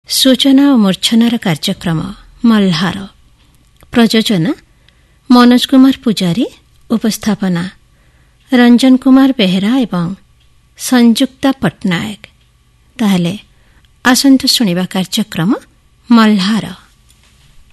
सूचना और मूर्छनार कार्यक्रम मल्हार। प्रयोजना मनोज कुमार पुजारी, उपस्थापना रंजन कुमार बेहेरा एवं संयुक्ता पट्टनायक। ताहले आसंतु शुणिबा कार्यक्रम मल्हार।